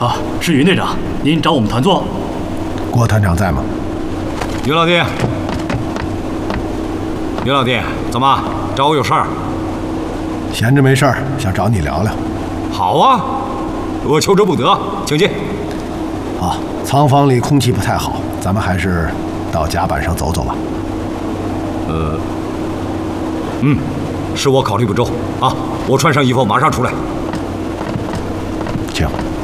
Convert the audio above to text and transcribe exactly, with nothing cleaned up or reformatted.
啊，是云队长，您找我们团座。 郭团长在吗？ 云老弟，云老弟，怎么找我有事儿？ 闲着没事儿，想找你聊聊。 好啊，我求之不得，请进。 啊，仓房里空气不太好，咱们还是到甲板上走走吧。 呃，嗯，是我考虑不周啊！我穿上衣服马上出来。 请。